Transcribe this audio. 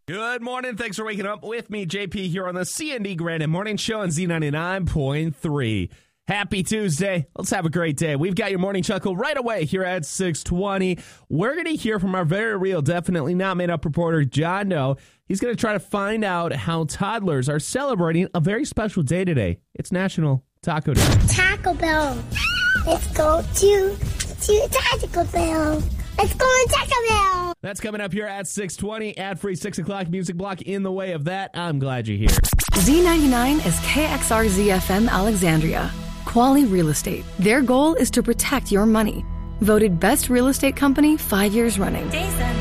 Good morning. Thanks for waking up with me, JP, here on the CND Granite Morning Show on Z99.3. Happy Tuesday. Let's have a great day. We've got your morning chuckle right away here at 6:20. We're going to hear from our very real, definitely not made up reporter, John Doe. He's going to try to find out how toddlers are celebrating a very special day today. It's National Taco Day. Taco Bell. Let's go to Taco Bell. Let's go to Taco Bell. That's coming up here at 6:20. Ad-free 6 o'clock music block in the way of that. I'm glad you're here. Z99 is KXRZ-FM Alexandria. Quali Real Estate. Their goal is to protect your money. Voted best real estate company 5 years running. Jason.